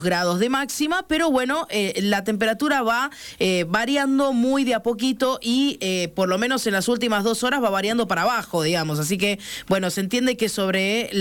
grados de máxima, pero bueno, la temperatura va variando muy de a poquito y por lo menos en las últimas 2 horas va variando para abajo, digamos. Así que, bueno, se entiende que sobre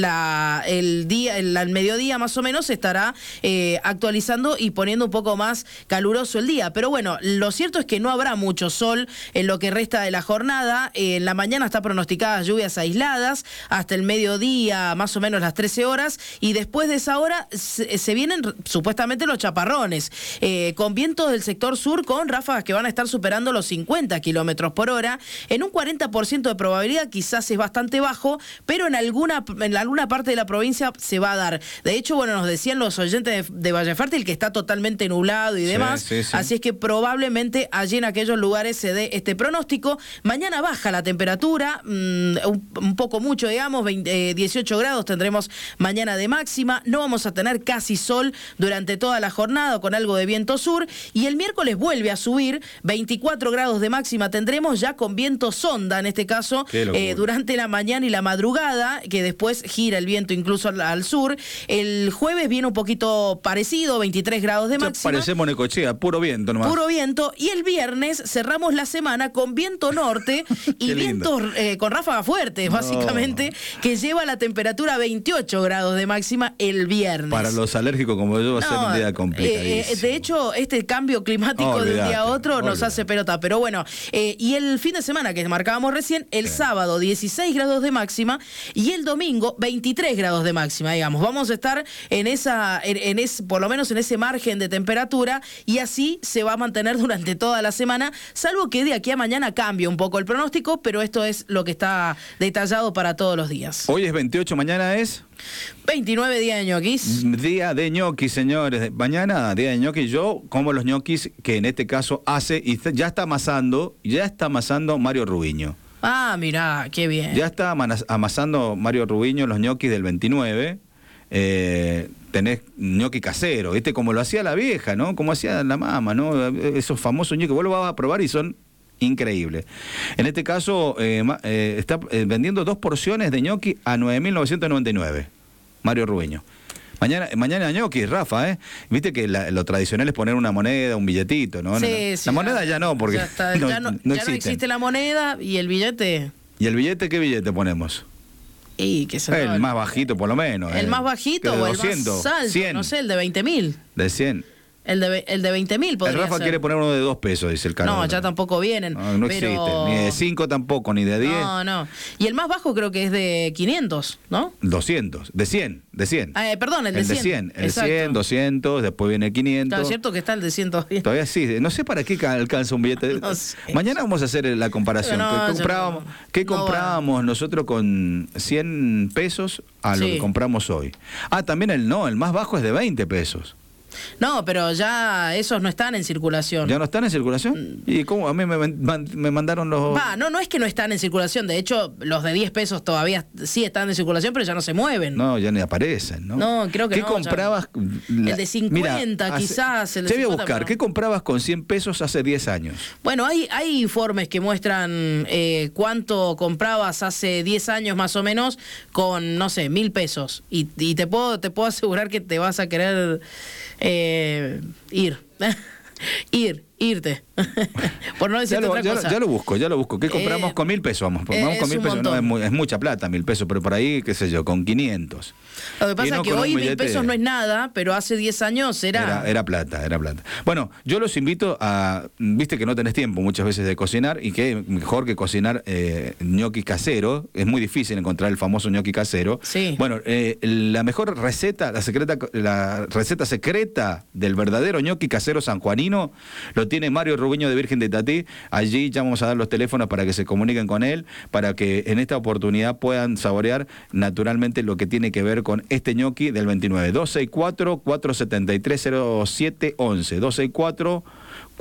el mediodía más o menos se estará actualizando y poniendo un poco más caluroso el día. Pero bueno, lo cierto es que no habrá mucho sol en lo que resta de la jornada. En la mañana está pronosticadas lluvias aisladas hasta el mediodía, más o menos las 13 horas, y después de esa hora se vienen supuestamente los chaparrones, con vientos del sector sur con ráfagas que van a estar superando los 50 kilómetros por hora. En un 40% de probabilidad, quizás es bastante bajo, pero en alguna parte de la provincia se va a dar. De hecho, bueno, nos decían los oyentes de Valle Fértil que está totalmente nublado y demás, sí. Así es que probablemente allí en aquellos lugares se dé este pronóstico. Mañana baja la temperatura, un poco mucho, digamos, 18 grados tendremos mañana de máxima. No vamos a tener casi sol durante toda la jornada, con algo de viento sur, y el miércoles vuelve a subir, 24 grados de máxima tendremos, ya con viento sonda en este caso, durante la mañana y la madrugada, que después gira el viento incluso al sur. El jueves viene un poquito parecido, 23 grados de máxima. Parecemos Necochea, puro viento nomás. Puro viento, y el viernes cerramos la semana con viento norte y vientos con ráfagas fuertes, básicamente, que lleva la temperatura a 28 grados de máxima el viernes. Para los alérgicos como yo va a ser un día complicadísimo. De hecho, este cambio climático de un día a otro nos hace pelota. Pero bueno, y el fin de semana que marcábamos recién, el sábado 16 grados de máxima y el domingo 23 grados de máxima, digamos. Vamos a estar por lo menos en ese margen de temperatura, y así se va a mantener durante toda la semana, salvo que de aquí a mañana cambie un poco el pronóstico, pero esto es lo que está detallado para todos los días. Hoy es 28, mañana es 29, día de ñoquis. Día de ñoquis, señores. Mañana, día de ñoquis. Yo como los ñoquis que en este caso hace, y ya está amasando Mario Rubiño. Ah, mirá, qué bien. Ya está amasando Mario Rubiño los ñoquis del 29. Tenés ñoqui casero, ¿viste? Como lo hacía la vieja, ¿no? Como hacía la mamá, ¿no? Esos famosos ñoquis, vos lo vas a probar y son increíbles. En este caso, está vendiendo 2 porciones de ñoqui a 9.999. Mario Rubiño. Mañana ñoqui, Rafa, Viste que lo tradicional es poner una moneda, un billetito, ¿no? Sí, la moneda ya no, porque ya no existe la moneda y el billete. ¿Y el billete qué billete ponemos? Y que el más bajito, por lo menos. El más bajito o 200, el más alto, 100. No sé, el de 20.000. De 100. El de 20.000 podría ser. El Rafa quiere poner uno de 2 pesos, dice el canal. No, ya tampoco vienen. No existe, ni de 5 tampoco, ni de 10. No. Y el más bajo creo que es de 500, ¿no? 200, de 100. Perdón, el de 100. El 100, 200, después viene 500. Claro, cierto que está el de 100 todavía. Todavía sí, no sé para qué alcanza un billete. No sé. Mañana vamos a hacer la comparación. ¿Qué comprábamos nosotros con 100 pesos a lo que compramos hoy? También el más bajo es de 20 pesos. No, pero ya esos no están en circulación. ¿Ya no están en circulación? ¿Y cómo? A mí me mandaron los... No es que no están en circulación. De hecho, los de 10 pesos todavía sí están en circulación, pero ya no se mueven. No, ya ni aparecen, ¿no? No, creo que ¿Qué comprabas? El de 50, quizás. Te voy a buscar. ¿Qué comprabas con 100 pesos hace 10 años? Bueno, hay informes que muestran cuánto comprabas hace 10 años más o menos con, no sé, 1.000 pesos. Y te puedo asegurar que te vas a querer... irte. Por no decir otra cosa. Ya lo busco. ¿Qué compramos con 1.000 pesos? Vamos con 1.000 pesos. No, es mucha plata, 1.000 pesos, pero por ahí, qué sé yo, con 500. Lo que pasa es que hoy 1.000 pesos no es nada, pero hace 10 años era plata. Bueno, yo los invito a... Viste que no tenés tiempo muchas veces de cocinar, y que mejor que cocinar ñoqui casero. Es muy difícil encontrar el famoso ñoqui casero. Sí. Bueno, la mejor receta, la receta secreta del verdadero ñoqui casero sanjuanino, lo tiene Mario Rubiño de Virgen de Tatí. Allí ya vamos a dar los teléfonos para que se comuniquen con él, para que en esta oportunidad puedan saborear naturalmente lo que tiene que ver con este ñoqui del 29. 264-473-0711.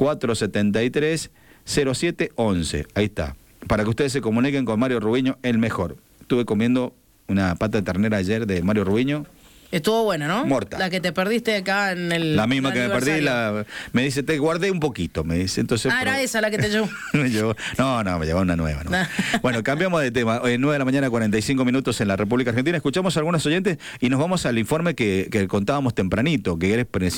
264-473-0711. Ahí está. Para que ustedes se comuniquen con Mario Rubiño, el mejor. Estuve comiendo una pata de ternera ayer de Mario Rubiño. Estuvo buena, ¿no? Mortal. La que te perdiste acá en el... La misma que me perdí, aniversario. me dice, te guardé un poquito, me dice. Entonces, Era esa la que te llevó. me llevó una nueva. ¿No? Bueno, cambiamos de tema. 9 de la mañana, 45 minutos en la República Argentina. Escuchamos a algunos oyentes y nos vamos al informe que contábamos tempranito, que eres